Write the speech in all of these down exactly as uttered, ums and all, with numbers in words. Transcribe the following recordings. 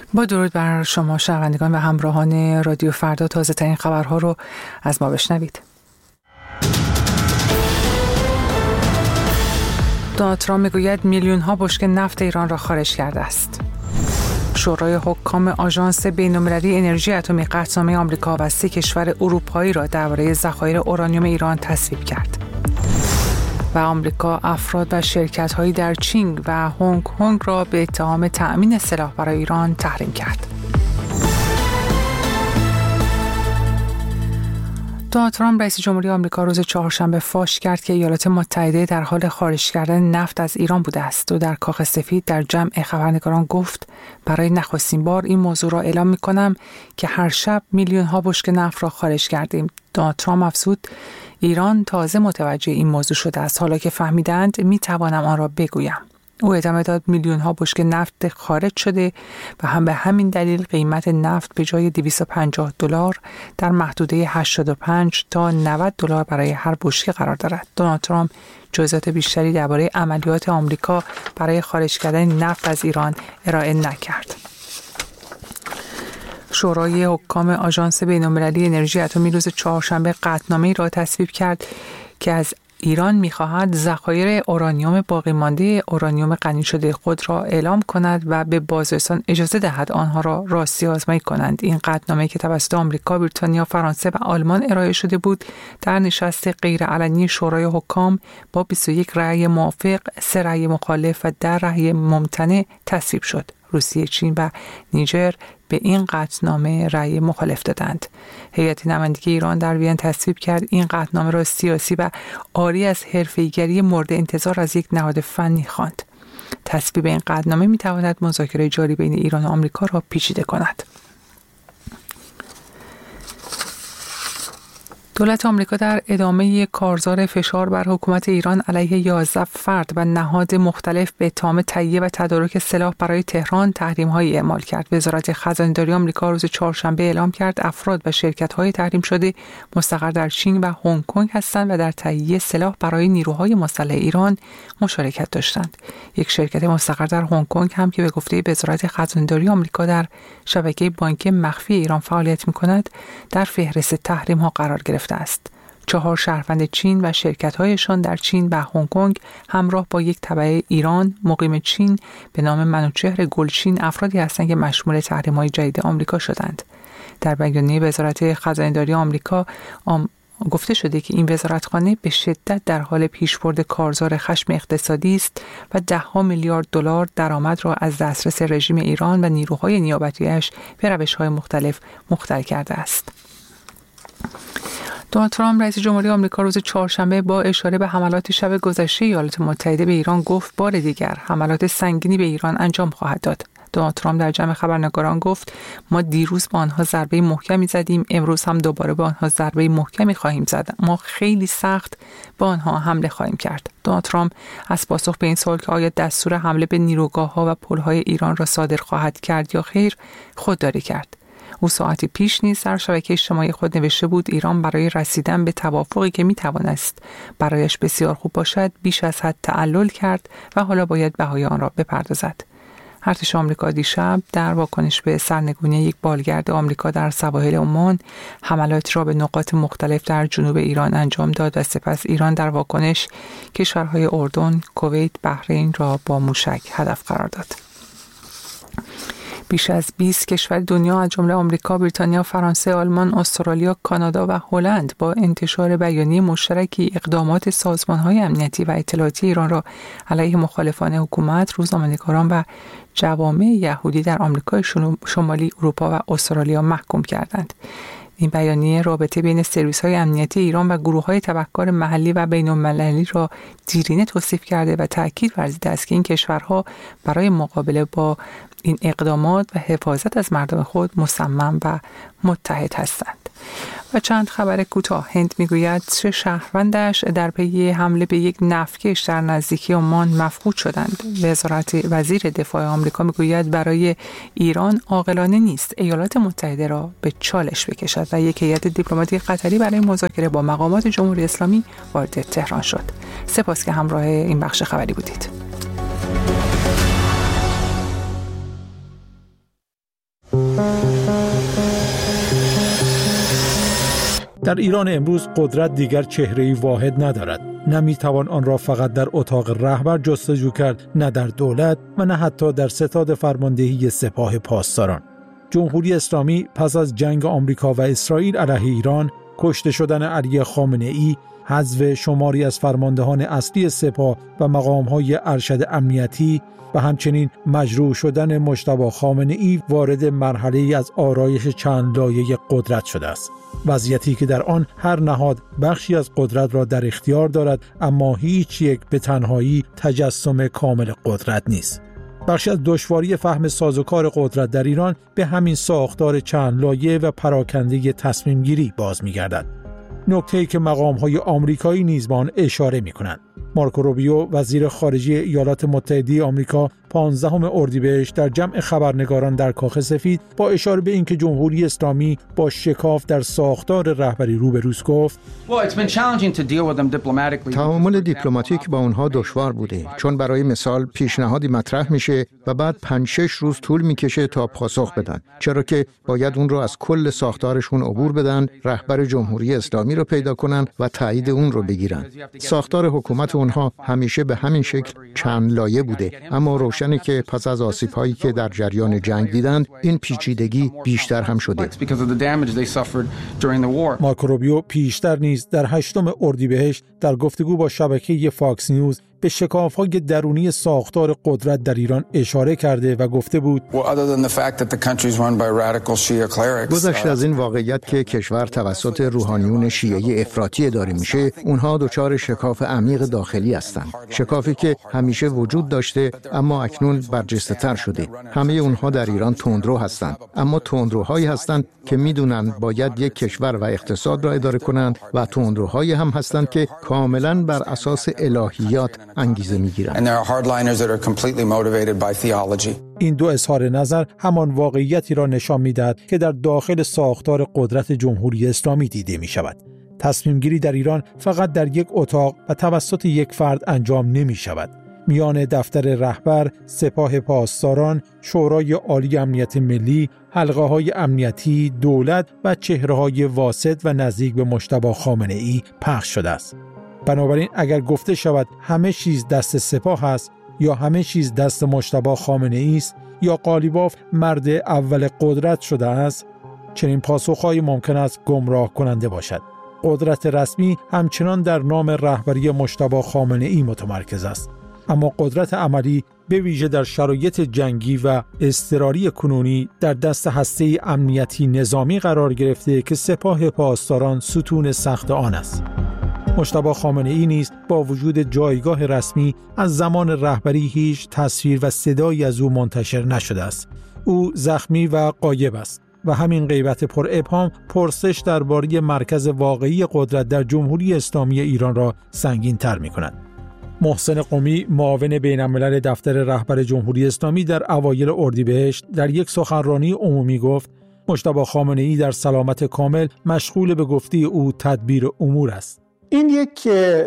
با درود بر شما شنوندگان و همراهان رادیو فردا، تازه ترین خبرها رو از ما بشنوید. دونالد ترامپ میگوید میلیون ها بشکه نفت ایران را خارج کرده است. شورای حکام آژانس بین‌المللی انرژی اتمی قطعنامه آمریکا و سه کشور اروپایی را درباره ذخایر اورانیوم ایران تصویب کرد. و آمریکا افراد و شرکت‌هایی در چین و هنگ کنگ را به اتهام تأمین سلاح برای ایران تحریم کرد. دونالد ترامپ رئیس جمهوری آمریکا روز چهارشنبه فاش کرد که ایالات متحده در حال خارج کردن نفت از ایران بوده است و در کاخ سفید در جمع خبرنگاران گفت برای نخستین بار این موضوع را اعلام می‌کنم که هر شب میلیون ها بشکه نفت را خارج کردیم. دونالد ترامپ افزود ایران تازه متوجه این موضوع شده است. حالا که فهمیدند می توانم آن را بگویم. او ادامه داد میلیون ها بشکه نفت خارج شده و هم به همین دلیل قیمت نفت به جای دویست و پنجاه دلار در محدوده هشتاد و پنج تا نود دلار برای هر بشکه قرار دارد. دونالد ترامپ جزئیات بیشتری درباره عملیات آمریکا برای خارج کردن نفت از ایران ارائه نکرد. شورای حکام آژانس بین‌المللی انرژی اتمی روز چهارشنبه قطعنامه‌ای را تصویب کرد که از ایران می‌خواهد ذخایر اورانیوم باقی مانده اورانیوم غنی شده خود را اعلام کند و به بازرسان اجازه دهد آنها را راستی آزمایی کنند. این قطعنامه‌ای که توسط آمریکا، بریتانیا، فرانسه و آلمان ارائه شده بود، در نشست غیرعلنی شورای حکام با بیست و یک رأی موافق، سه رأی مخالف و ده رأی ممتنع تصویب شد. روسیه، چین و نیجر به این قطعنامه رأی مخالف دادند. هیئت نمایندگی ایران در وین تصویب کرد این قطعنامه را سیاسی و عاری از حرفه‌ای‌گری مورد انتظار از یک نهاد فنی خواند. تصویب این قطعنامه می‌تواند مذاکره جاری بین ایران و آمریکا را پیچیده کند. دولت آمریکا در ادامه کارزار فشار بر حکومت ایران علیه یازده فرد و نهاد مختلف به اتهام تهیه و تدارک سلاح برای تهران تحریم‌هایی اعمال کرد. وزارت خزانه‌داری آمریکا روز چهارشنبه اعلام کرد افراد و شرکت‌های تحریم شده مستقر در چین و هنگ کنگ هستند و در تهیه سلاح برای نیروهای مسلح ایران مشارکت داشتند. یک شرکت مستقر در هنگ کنگ هم که به گفته وزارت خزانه‌داری آمریکا در شبکه بانکی مخفی ایران فعالیت می‌کند، در فهرست تحریم‌ها قرار گرفت است. چهار شهروند چین و شرکت‌هایشان در چین و هنگ کنگ همراه با یک تبع ایران مقیم چین به نام منوچهر گلچین افرادی هستند که مشمول تحریم‌های جدید آمریکا شدند. در بیانیه وزارت خزانه‌داری آمریکا آم... گفته شده که این وزارتخانه به شدت در حال پیشبرد کارزار خشم اقتصادی است و ده ها میلیارد دلار درآمد را از دسترس رژیم ایران و نیروهای نیابتی‌اش به روش‌های مختلف مختل کرده است. دونالد ترامپ رئیس جمهوری آمریکا روز چهارشنبه با اشاره به حملات شب گذشته ایالات متحده به ایران گفت بار دیگر حملات سنگینی به ایران انجام خواهد داد. دونالد ترامپ در جمع خبرنگاران گفت ما دیروز با آنها ضربه محکمی زدیم، امروز هم دوباره با آنها ضربه محکمی خواهیم زد. ما خیلی سخت با آنها حمله خواهیم کرد. دونالد ترامپ از پاسخ به این سوال که آیا دستور حمله به نیروگاه‌ها و پل‌های ایران را صادر خواهد کرد یا خیر، خودداری کرد. او ساعتی پیش نیز در شبکه اجتماعی خود نوشته بود ایران برای رسیدن به توافقی که میتوانست برایش بسیار خوب باشد بیش از حد تعلل کرد و حالا باید بهای آن را بپردازد. ارتش آمریکا دیشب در واکنش به سرنگونی یک بالگرد آمریکا در سواحل عمان حملاتی را به نقاط مختلف در جنوب ایران انجام داد و سپس ایران در واکنش کشورهای اردن، کویت، بحرین را با موشک هدف قرار داد. بیش از بیست کشور دنیا از جمله آمریکا، بریتانیا، فرانسه، آلمان، استرالیا، کانادا و هلند با انتشار بیانیه مشترکی اقدامات سازمان‌های امنیتی و اطلاعاتی ایران را علیه مخالفان حکومت، روزنامه‌نگاران و جوامع یهودی در آمریکای شمالی، اروپا و استرالیا محکوم کردند. این بیانیه رابطه بین سرویس‌های امنیتی ایران و گروه‌های تبهکار محلی و بین‌المللی را دیرینه توصیف کرده و تأکید ورزیده است که این کشورها برای مقابله با این اقدامات و حفاظت از مردم خود مصمم و متحد هستند. و چند خبر کوتاه. هند میگوید سه شهروندش در پی حمله به یک نفتکش در نزدیکی عمان مفقود شدند. وزارت وزیر دفاع آمریکا میگوید برای ایران عاقلانه نیست ایالات متحده را به چالش بکشد و یک هیئت دیپلماتیک قطری برای مذاکره با مقامات جمهوری اسلامی وارد تهران شد. سپاس که همراه این بخش خبری بودید. در ایران امروز قدرت دیگر چهره‌ای واحد ندارد. نمیتوان آن را فقط در اتاق رهبر جستجو کرد، نه در دولت و نه حتی در ستاد فرماندهی سپاه پاسداران. جمهوری اسلامی پس از جنگ آمریکا و اسرائیل علیه ایران، کشته شدن علی خامنه‌ای، حذف شماری از فرماندهان اصلی سپاه و مقام‌های ارشد امنیتی و همچنین مجروح شدن مجتبی خامنه‌ای وارد مرحله‌ای از آرایش چند لایه قدرت شده است. وضعیتی که در آن هر نهاد بخشی از قدرت را در اختیار دارد، اما هیچ یک به تنهایی تجسم کامل قدرت نیست. بخشی از دشواری فهم سازوکار قدرت در ایران به همین ساختار چند لایه و پراکنده تصمیم گیری باز می‌گردد. نکته‌ای که مقام‌های آمریکایی نیز به آن اشاره می‌کنند. مارکو روبیو وزیر خارجه ایالات متحده آمریکا پانزدهم اردیبهشت در جمع خبرنگاران در کاخ سفید با اشاره به اینکه جمهوری اسلامی با شکاف در ساختار رهبری روبروست گفت: تعامل دیپلماتیک با اونها دشوار بوده، چون برای مثال پیشنهادی مطرح میشه و بعد پنج شش روز طول میکشه تا پاسخ بدن، چرا که باید اون رو از کل ساختارشون عبور بدن، رهبر جمهوری اسلامی رو پیدا کنن و تایید اون رو بگیرن. ساختار حکومت اونها همیشه به همین شکل چند لایه بوده، اما روشنه که پس از آسیب‌هایی که در جریان جنگ دیدند، این پیچیدگی بیشتر هم شده. مارکو روبیو پیشتر نیز در هشتم اردیبهشت در گفتگو با شبکه فاکس نیوز به شکاف‌های درونی ساختار قدرت در ایران اشاره کرده و گفته بود: گذشته از این واقعیت که کشور توسط روحانیون شیعه افراطی اداره میشه، اونها دچار شکاف عمیق داخلی هستند. شکافی که همیشه وجود داشته اما اکنون برجسته‌تر شده. همه اونها در ایران تندرو هستند، اما تندروهایی هستند که میدونن باید یک کشور و اقتصاد را اداره کنند و تندروهایی هم هستند که کاملا بر اساس الهیات انگیزه میگیرند. این دو اظهار نظر همان واقعیتی را نشان میدهد که در داخل ساختار قدرت جمهوری اسلامی دیده می شود. تصمیم گیری در ایران فقط در یک اتاق و توسط یک فرد انجام نمی شود. میان دفتر رهبر، سپاه پاسداران، شورای عالی امنیت ملی، حلقه های امنیتی، دولت و چهره های واسط و نزدیک به مجتبی خامنه‌ای پخش شده است. بنابراین اگر گفته شود همه چیز دست سپاه است، یا همه چیز دست مجتبی خامنه‌ای است، یا قالیباف مرد اول قدرت شده است، چنین پاسخهایی ممکن است گمراه کننده باشد. قدرت رسمی همچنان در نام رهبری مجتبی خامنه‌ای متمرکز است، اما قدرت عملی به ویژه در شرایط جنگی و اضطراری کنونی در دست هسته امنیتی نظامی قرار گرفته که سپاه پاسداران ستون سخت آن است. مجتبی خامنه‌ای نیز با وجود جایگاه رسمی از زمان رهبری هیچ تصویر و صدایی از او منتشر نشده است. او زخمی و غایب است و همین غیبت پر ابهام پرسش درباره مرکز واقعی قدرت در جمهوری اسلامی ایران را سنگین‌تر می‌کند. محسن قمی، معاون بین‌الملل دفتر رهبر جمهوری اسلامی، در اوایل اردیبهشت در یک سخنرانی عمومی گفت: مجتبی خامنه‌ای در سلامت کامل مشغول به گفته او تدبیر امور است. این یک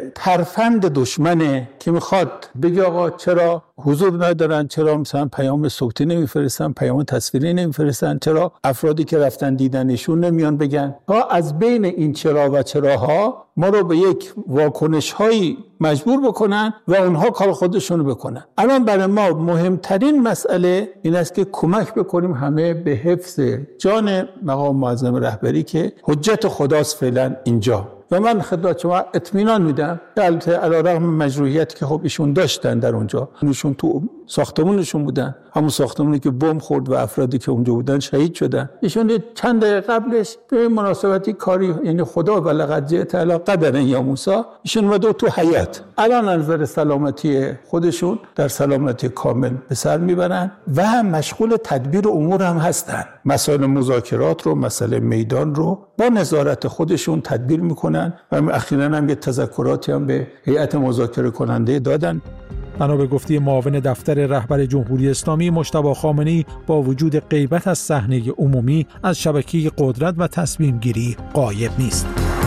ترفند دشمنه که میخواد بگه آقا چرا حضور ندارن، چرا مثلا پیام صوتی نمیفرستن، پیام تصویری نمیفرستن، چرا افرادی که رفتن دیدنشون نمیان بگن. تا از بین این چرا و چراها ما رو به یک واکنش هایی مجبور بکنن و اونها کار خودشونو بکنن. الان برای ما مهمترین مسئله این است که کمک بکنیم همه به حفظ جان مقام معظم رهبری که حجت خداست فعلا اینجا. و من خدمت شما اطمینان میدم که البته علیرغم مجروحیتی که خب ایشون داشتن در اونجا، ایشون تو ساختمونشون بودن، همون ساختمونی که بمب خورد و افرادی که اونجا بودن شهید شدن. ایشون چند دقیقه قبلش به مناسبتی کاری، یعنی خدا بلغت جئت الی قدر یا موسی، ایشون اومد تو حیات. الان نظر سلامتی خودشون در سلامتی کامل به سر میبرن و مشغول تدبیر امور هم هستن. مسائل مذاکرات رو، مسئله میدان رو با نظارت خودشون تدبیر میکنن و اخیراً هم یه تذکراتی هم به هیئت مذاکره کننده دادن. بنا به گفته معاون دفتر رهبر جمهوری اسلامی، مجتبی خامنه‌ای با وجود غیبت از صحنه عمومی از شبکه قدرت و تصمیم گیری غایب نیست.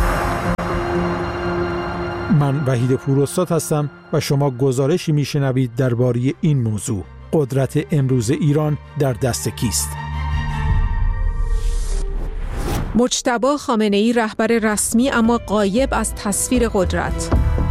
من وحید پوراستاد هستم و شما گزارشی میشنوید درباره این موضوع: قدرت امروز ایران در دست کیست؟ مجتبی خامنه‌ای رهبر رسمی اما غایب از تصویر قدرت.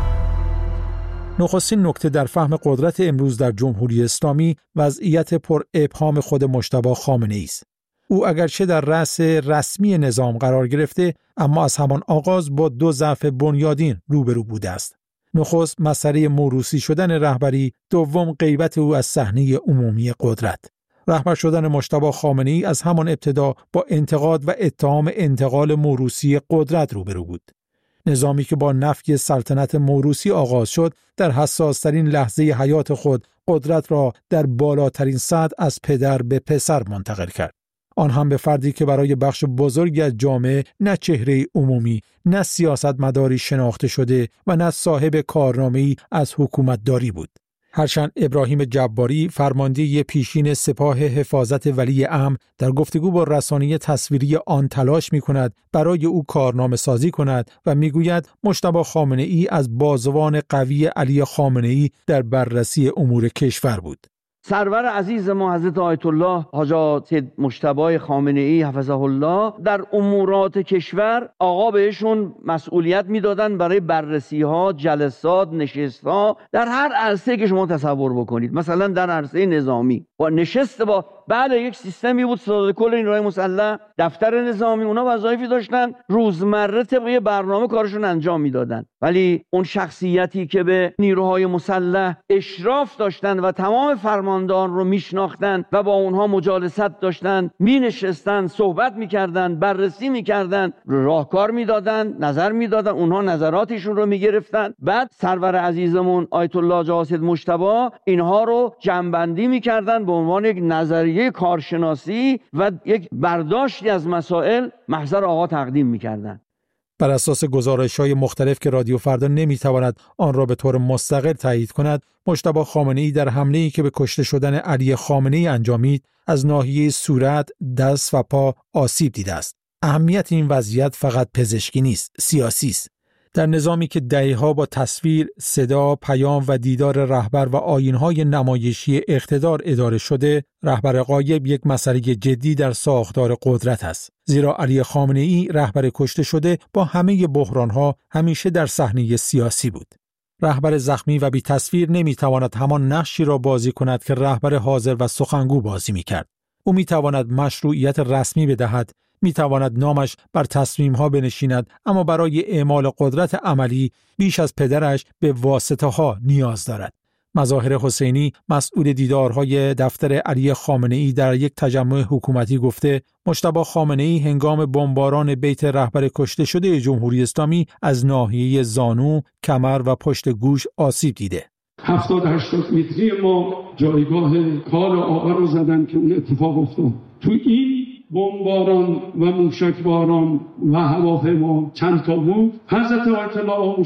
نخستین نکته در فهم قدرت امروز در جمهوری اسلامی وضعیت پر ابهام خود مجتبی خامنه‌ای است. او اگرچه در رأس رسمی نظام قرار گرفته، اما از همان آغاز با دو ضعف بنیادین روبرو بوده است. نخست مسئله موروثی شدن رهبری، دوم غیبت او از صحنه عمومی قدرت. رهبر شدن مجتبی خامنه‌ای از همان ابتدا با انتقاد و اتهام انتقال موروثی قدرت روبرو بود. نظامی که با نفی سلطنت موروثی آغاز شد، در حساس‌ترین لحظه حیات خود قدرت را در بالاترین سطح از پدر به پسر منتقل کرد. آن هم به فردی که برای بخش بزرگی از جامعه نه چهره عمومی، نه سیاستمداری شناخته شده و نه صاحب کارنامه‌ای از حکومتداری بود. هرچند ابراهیم جباری، فرمانده پیشین سپاه حفاظت ولی امر، در گفتگو با رسانه تصویری آن تلاش می‌کند برای او کارنامه سازی کند و می‌گوید مجتبی خامنه‌ای از بازوان قوی علی خامنه‌ای در بررسی امور کشور بود. سرور عزیز ما حضرت آیت الله حاج سید مجتبی خامنه‌ای حفظه الله در امورات کشور آقا بهشون مسئولیت میدادن برای بررسی ها، جلسات، نشست ها در هر عرصه که شما تصور بکنید. مثلا در عرصه نظامی با نشست با بله یک سیستمی بود، ستاد کل نیروهای مسلح، دفتر نظامی، اونا وظایفی داشتن روزمره طبق یه برنامه کارشون انجام میدادن. ولی اون شخصیتی که به نیروهای مسلح اشراف داشتن و تمام فرماندهان رو میشناختن و با اونها مجالست داشتن، مینشستن، صحبت میکردن، بررسی میکردن، راهکار میدادن، نظر میدادن، اونها نظراتشون رو میگرفتن. بعد سرور عزیزمون آیت الله حاج سید مجتبی اینها رو جمع‌بندی میکردن به عنوان یک نظریه یک کارشناسی و یک برداشتی از مسائل محضر آقا تقدیم می‌کردند. بر اساس گزارش‌های مختلف که رادیو فردا نمی‌تواند آن را به طور مستقل تایید کند، مجتبی خامنه‌ای در حمله‌ای که به کشته شدن علی خامنه‌ای انجامید، از ناحیه صورت، دست و پا آسیب دیده است. اهمیت این وضعیت فقط پزشکی نیست، سیاسی است. در نظامی که دهه‌ها با تصویر، صدا، پیام و دیدار رهبر و آیین‌های نمایشی اقتدار اداره شده، رهبر غایب یک مسئله جدی در ساختار قدرت است. زیرا علی خامنه‌ای رهبر کشته شده با همه بحران‌ها همیشه در صحنه سیاسی بود. رهبر زخمی و بی تصویر نمی‌تواند همان نقشی را بازی کند که رهبر حاضر و سخنگو بازی می‌کرد. او می‌تواند مشروعیت رسمی بدهد، می‌تواند نامش بر تصمیم‌ها بنشیند، اما برای اعمال قدرت عملی بیش از پدرش به واسطه‌ها نیاز دارد. مظاهر حسینی، مسئول دیدارهای دفتر علی خامنه‌ای، در یک تجمع حکومتی گفته مجتبی خامنه‌ای هنگام بمباران بیت رهبر کشته شده جمهوری اسلامی از ناحیه زانو، کمر و پشت گوش آسیب دیده. هفتاد هشتاد متری ما جایگاه کار آقا رو زدن که اون اتفاق افتاد. تو این بمباران و موشکباران و هواپیما چند تا بود. حضرت آیت الله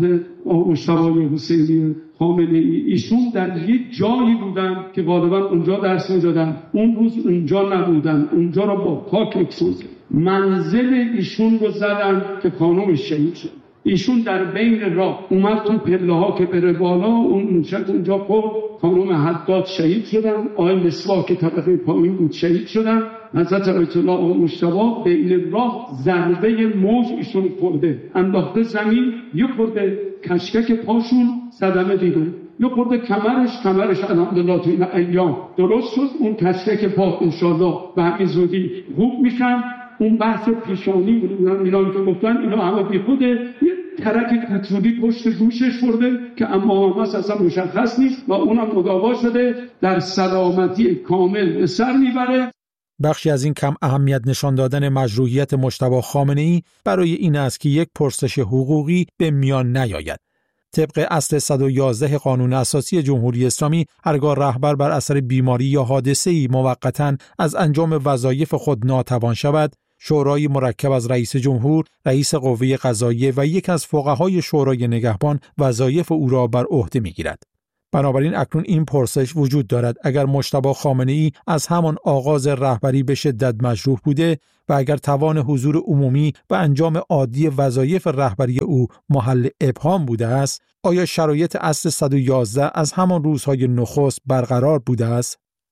مجتبی حسینی خامنه‌ای ایشون در یک جایی بودن که غالبا اونجا درس می‌دادن، اون روز اونجا نبودن، اونجا رو با پاک می‌سوزن. منزل ایشون رو زدن که خانمش شهید شد. ایشون در بین راه اومد تو پله ها که بره بالا، اون موشک اونجا خورد، خانم حداد شهید شدن، آقای مسواک که طبقه پایین بود شهید شدن. حضرت آیت الله مجتبی بین راه ضربه موج ایشون خورده، انداخته زمین، یه خورده کشکک پاشون صدمه دیده، یه خورده کمرش کمرش الحمدلله تو این ایام درست شد. اون کشکک پا انشالله به همین زودی خوب میشن. اون بحث پیشانی میلان که گفتن اینا همه بی خوده، یه ترک کوچولی پشت گوشش خورده که اما همه اصلا مشخص نیست و اونم مداوا شده، در سلامتی کامل به سر میبره. بخشی از این کم اهمیت نشان دادن مشروعیت مجتبی خامنه‌ای برای این است که یک پرسش حقوقی به میان نیاید. طبق اصل صد و یازده قانون اساسی جمهوری اسلامی، هرگاه رهبر بر اثر بیماری یا حادثه‌ای موقتاً از انجام وظایف خود ناتوان شود، شورای مرکب از رئیس جمهور، رئیس قوه قضاییه و یک از فقهای شورای نگهبان وظایف او را بر عهده می‌گیرد. بنابراین اکنون این پرسش وجود دارد: اگر مجتبی خامنه‌ای از همان آغاز رهبری به شدت مجروح بوده و اگر توان حضور عمومی و انجام عادی وظایف رهبری او محل ابهام بوده است، آیا شرایط اصل صد و یازده از همان روزهای نخست برقرار بوده است؟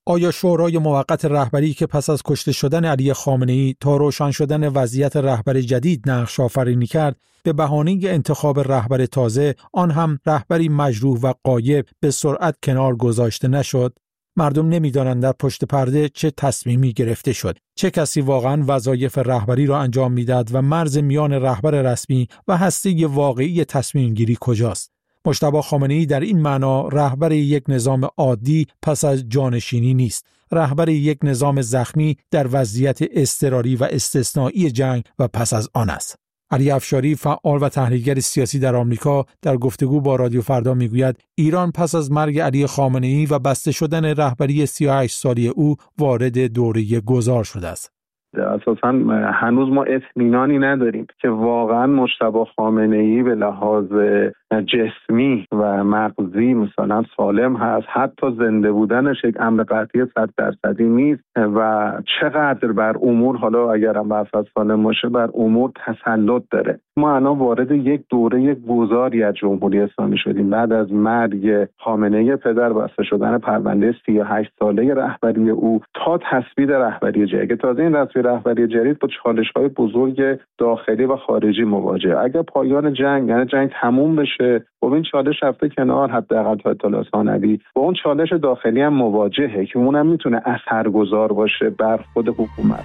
آیا شورای موقت رهبری که پس از کشته شدن علی خامنه‌ای تا روشن شدن وضعیت رهبر جدید نقش آفرینی کرد، به بهانه انتخاب رهبر تازه، آن هم رهبری مجروح و غایب، به سرعت کنار گذاشته نشد؟ مردم نمی‌دانند در پشت پرده چه تصمیمی گرفته شد، چه کسی واقعاً وظایف رهبری را انجام می‌دهد و مرز میان رهبر رسمی و هسته واقعی تصمیم گیری کجاست. مجتبی خامنه‌ای در این معنا رهبر یک نظام عادی پس از جانشینی نیست، رهبر یک نظام زخمی در وضعیت اضطراری و استثنایی جنگ و پس از آن است. علی افشاری، فعال و تحلیلگر سیاسی در آمریکا، در گفتگو با رادیو فردا میگوید ایران پس از مرگ علی خامنه‌ای و بسته شدن رهبری سی و هشت سالی او وارد دوره گذار شده است. اساساً هنوز ما اطمینانی نداریم که واقعاً مجتبی خامنه‌ای به لحاظ جسمی و مغزی مثلا سالم هست، حتی زنده بودنش یک امر قطعی صد درصدی نیست و چقدر بر امور، حالا اگرم بحث سالم باشه، بر امور تسلط داره. ما الان وارد یک دوره گذاری از جمهوری اسلامی شدیم بعد از مرگ خامنه‌ای پدر، بسته شدن پرونده سی و هشت ساله رهبری او تا تثبیت رهبری جدید. تازه این تثبیت رهبری جدید با چالش‌های بزرگ داخلی و خارجی مواجهه. اگر پایان جنگ یعنی جنگ تموم بشه، با این چالش رفته کنار، حداقل تا اطلاع ثانوی با اون چالش داخلی هم مواجهه که اونم میتونه اثرگذار باشه بر خود حکومت.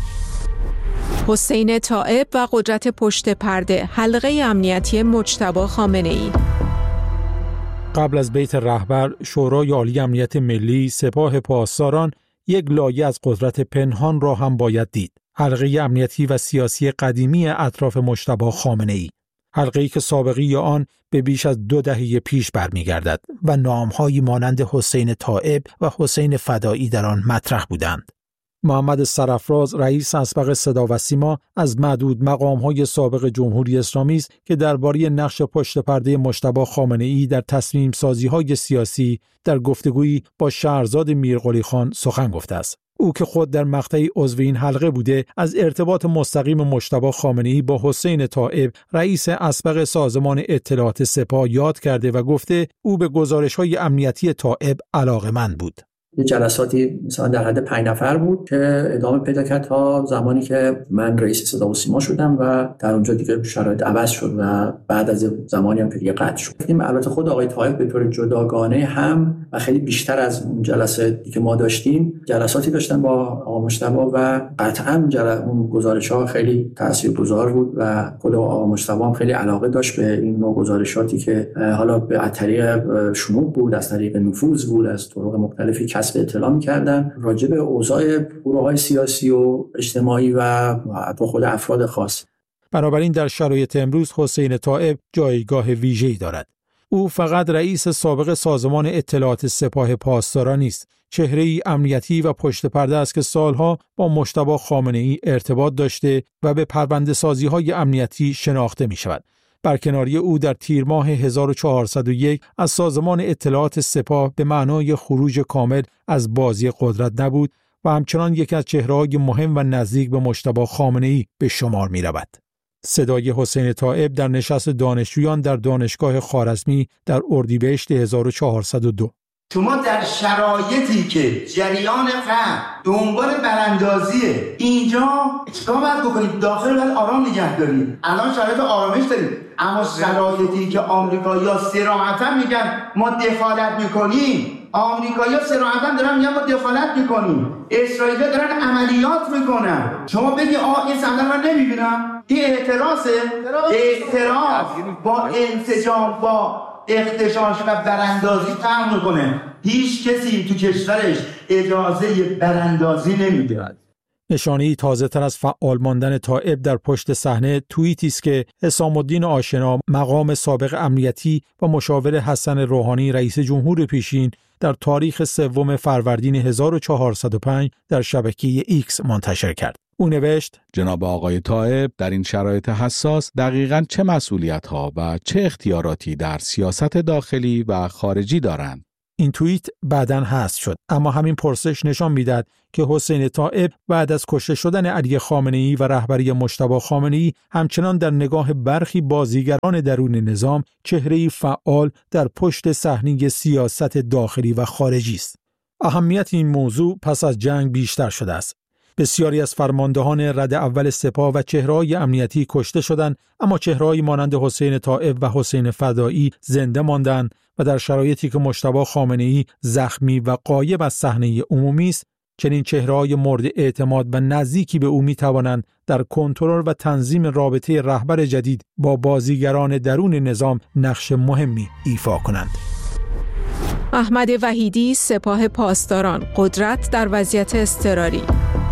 حسین طائب و قدرت پشت پرده، حلقه امنیتی مجتبی خامنه‌ای. قبل از بیت رهبر، شورای عالی امنیت ملی، سپاه پاسداران یک لایه از قدرت پنهان را هم باید دید. حلقه امنیتی و سیاسی قدیمی اطراف مجتبی خامنه‌ای. حلقه‌ای که سابقه آن به بیش از دو دهه پیش برمیگردد و نام‌هایی مانند حسین طائب و حسین فدایی در آن مطرح بودند. محمد سرافراز، رئیس اسبق صدا و سیما، از معدود مقام‌های سابق جمهوری اسلامی است که درباره نقش پشت پرده مجتبی خامنه‌ای در تصمیم سازی‌های سیاسی در گفتگویی با شهرزاد میرقلی خان سخن گفته است. او که خود در مقطعی عضو این حلقه بوده، از ارتباط مستقیم مجتبی خامنه‌ای با حسین طائب، رئیس اسبق سازمان اطلاعات سپاه، یاد کرده و گفته او به گزارش‌های امنیتی طائب علاقه‌مند بود. یه جلساتی مثلا در حد پنج نفر بود که ادامه پیدا کرد تا زمانی که من رئیس صدا و سیما شدم و در اونجا دیگه شرایط عوض شد و بعد از زمانی هم که دیگه قطع شد. این البته خود آقای طائب به طور جداگانه هم و خیلی بیشتر از اون جلسه که ما داشتیم جلساتی داشتن با آقا مجتبی و قطعاً جل... اون گزارش‌ها خیلی تاثیرگذار بود و خود آقا مجتبی هم خیلی علاقه داشت به این نوع گزارشاتی که حالا به از طریق شنود بود، از طریق نفوذ بود، از طرق مختلفی کسب اطلاع می‌کردن راجع به اوضاع گروه‌های سیاسی و اجتماعی و با خود افراد خاص. بنابراین در شرایط امروز حسین طائب جایگاه ویژه‌ای دارد. او فقط رئیس سابق سازمان اطلاعات سپاه پاسداران نیست، چهره‌ای امنیتی و پشت پرده است که سالها با مجتبی خامنه‌ای ارتباط داشته و به پرونده‌سازی‌های امنیتی شناخته می‌شود. برکناری او در تیر ماه هزار و چهارصد و یک از سازمان اطلاعات سپاه به معنای خروج کامل از بازی قدرت نبود و همچنان یکی از چهره‌های مهم و نزدیک به مجتبی خامنه‌ای به شمار می‌رود. صدای حسین طائب در نشست دانشجویان در دانشگاه خوارزمی در اردیبهشت هزار و چهارصد و دو. شما در شرایطی که جریان قهر دنبال براندازیه، اینجا چیکار باید بکنید؟ داخل باید آرام نگه دارید. الان شرایط آرامش دارید، اما شرایطی که آمریکایی‌ها صراحتاً میگن ما دخالت میکنیم، آمریکایی‌ها صراحتاً دارن میگن ما دخالت میکنیم، اسرائیلی‌ها دارن عملیات میکنن. شما بگی آ این صحنه رو نمیبینم؟ این اعتراضه، اعتراض با انسجام با اختشاش و براندازی فرق میکنه. هیچ کسی تو کشورش اجازه براندازی نمیده. نشانه‌ای تازه‌تر از فعال ماندن طائب در پشت صحنه توییتی است که حسام الدین آشنا، مقام سابق امنیتی و مشاور حسن روحانی رئیس جمهور پیشین، در تاریخ سوم فروردین هزار و چهارصد و پنج در شبکه ایکس منتشر کرد. او نوشت: جناب آقای طائب در این شرایط حساس دقیقاً چه مسئولیت‌ها و چه اختیاراتی در سیاست داخلی و خارجی دارند؟ این توییت بعداً حذف شد، اما همین پرسش نشان می‌دهد که حسین طائب بعد از کشته شدن علی خامنه‌ای و رهبری مجتبی خامنه‌ای همچنان در نگاه برخی بازیگران درون نظام چهره‌ای فعال در پشت صحنه سیاست داخلی و خارجی است. اهمیت این موضوع پس از جنگ بیشتر شده است. بسیاری از فرماندهان رده اول سپاه و چهره‌های امنیتی کشته شدند، اما چهره‌هایی مانند حسین طائب و حسین فدایی زنده ماندند و در شرایطی که مجتبی خامنه‌ای زخمی و غایب از صحنه عمومی است، چنین چهره‌های مورد اعتماد و نزدیکی به او می‌توانند در کنترل و تنظیم رابطه رهبر جدید با بازیگران درون نظام نقش مهمی ایفا کنند. احمد وحیدی، سپاه پاسداران، قدرت در وضعیت اضطراری.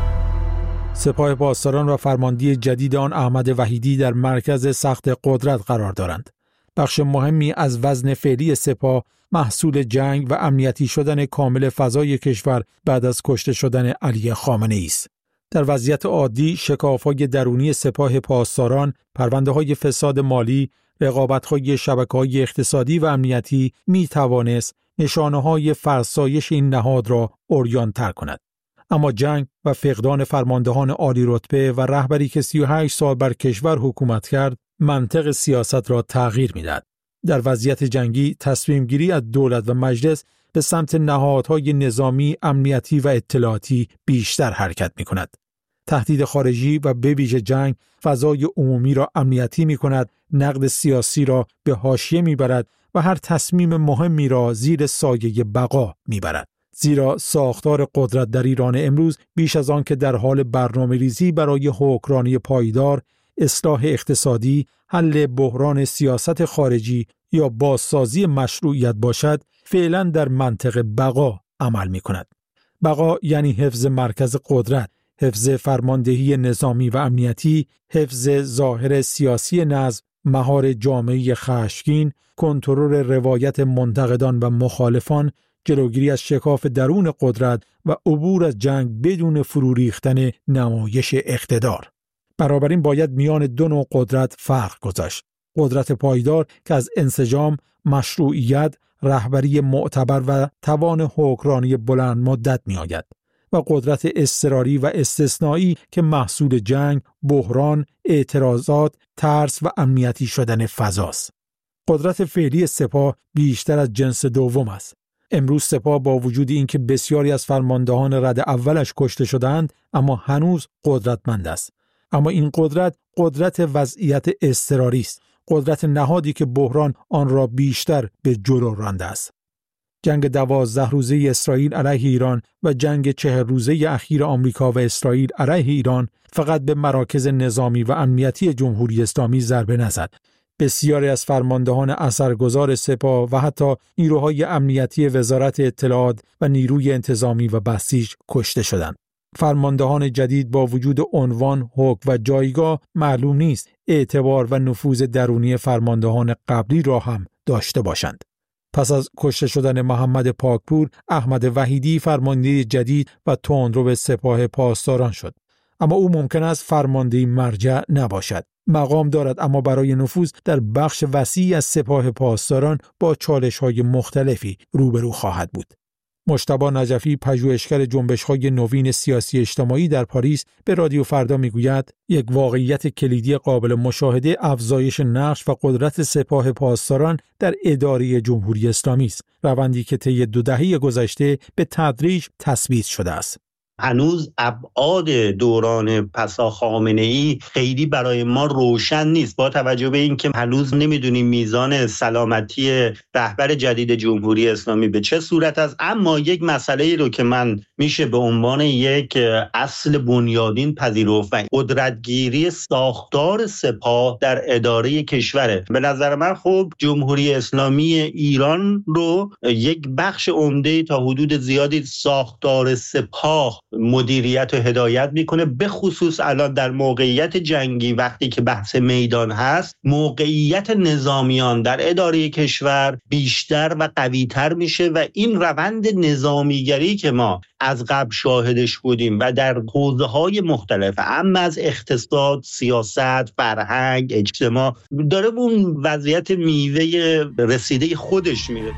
سپاه پاسداران و فرماندهی جدید آن احمد وحیدی در مرکز سخت قدرت قرار دارند. بخش مهمی از وزن فعلی سپاه محصول جنگ و امنیتی شدن کامل فضای کشور بعد از کشته شدن علی خامنه‌ای است. در وضعیت عادی شکاف‌های درونی سپاه پاسداران، پرونده‌های فساد مالی، رقابت‌های شبکه‌های اقتصادی و امنیتی می‌توانست نشانه‌های فرسایش این نهاد را عریان‌تر کند. اما جنگ و فقدان فرماندهان عالی رتبه و رهبری که سی و هشت سال بر کشور حکومت کرد، منطق سیاست را تغییر می‌دهد. در وضعیت جنگی تصمیم گیری از دولت و مجلس به سمت نهادهای نظامی، امنیتی و اطلاعاتی بیشتر حرکت می‌کند. تهدید خارجی و به ویژه جنگ فضای عمومی را امنیتی می‌کند، نقد سیاسی را به حاشیه می‌برد و هر تصمیم مهمی را زیر سایه بقا می‌برد. زیرا ساختار قدرت در ایران امروز بیش از آن که در حال برنامه‌ریزی برای حکمرانی پایدار، اصلاح اقتصادی، حل بحران سیاست خارجی یا بازسازی مشروعیت باشد، فعلا در منطق بقا عمل می‌کند. بقا یعنی حفظ مرکز قدرت، حفظ فرماندهی نظامی و امنیتی، حفظ ظاهر سیاسی نظم، مهار جامعه خشمگین، کنترل روایت منتقدان و مخالفان، جلوگیری از شکاف درون قدرت و عبور از جنگ بدون فرو ریختن نمایش اقتدار. بنابراین باید میان دو نوع قدرت فرق گذاشت. قدرت پایدار که از انسجام، مشروعیت، رهبری معتبر و توان حکمرانی بلند مدت می آید و قدرت اضطراری و استثنایی که محصول جنگ، بحران، اعتراضات، ترس و امنیتی شدن فضاست. قدرت فعلی سپاه بیشتر از جنس دوم است. امروز سپاه با وجود اینکه بسیاری از فرماندهان رده اولش کشته شدند، اما هنوز قدرتمند است. اما این قدرت قدرت وضعیت اضطراری است، قدرت نهادی که بحران آن را بیشتر به جلو رانده است. جنگ دوازده روزه اسرائیل علیه ایران و جنگ چهل روزه اخیر آمریکا و اسرائیل علیه ایران فقط به مراکز نظامی و امنیتی جمهوری اسلامی ضربه نزد. بسیاری از فرماندهان اثرگذار سپاه و حتی نیروهای امنیتی وزارت اطلاعات و نیروی انتظامی و بسیج کشته شدند. فرماندهان جدید با وجود عنوان، حکم و جایگاه معلوم نیست اعتبار و نفوذ درونی فرماندهان قبلی را هم داشته باشند. پس از کشته شدن محمد پاکپور، احمد وحیدی فرمانده جدید و تندرو سپاه پاسداران شد. اما او ممکن است فرمانده مرجع نباشد. مقام دارد اما برای نفوذ در بخش وسیعی از سپاه پاسداران با چالش‌های مختلفی روبرو خواهد بود. مجتبی نجفی، پژوهشگر جنبش‌های نوین سیاسی اجتماعی در پاریس، به رادیو فردا میگوید یک واقعیت کلیدی قابل مشاهده افزایش نقش و قدرت سپاه پاسداران در اداره جمهوری اسلامی است، روندی که طی دو دهه گذشته به تدریج تثبیت شده است. هنوز ابعاد دوران پسا خامنه‌ای خیلی برای ما روشن نیست، با توجه به اینکه هنوز نمیدونیم میزان سلامتی رهبر جدید جمهوری اسلامی به چه صورت است. اما یک مسئله رو که من میشه به عنوان یک اصل بنیادین پذیرفت و قدرتگیری ساختار سپاه در اداره کشوره. به نظر من خب جمهوری اسلامی ایران رو یک بخش عمده تا حدود زیادی ساختار سپاه مدیریت و هدایت میکنه، به خصوص الان در موقعیت جنگی وقتی که بحث میدان هست، موقعیت نظامیان در اداره کشور بیشتر و قوی‌تر میشه و این روند نظامیگری که ما از قبل شاهدش بودیم و در حوزه‌های مختلف اما از اقتصاد، سیاست، فرهنگ، اجتماع داره اون وضعیت میوه رسیده خودش میره.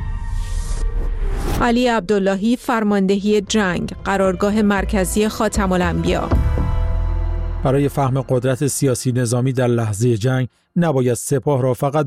علی عبداللهی، فرماندهی جنگ، قرارگاه مرکزی خاتم الانبیا. برای فهم قدرت سیاسی نظامی در لحظه جنگ نباید سپاه را فقط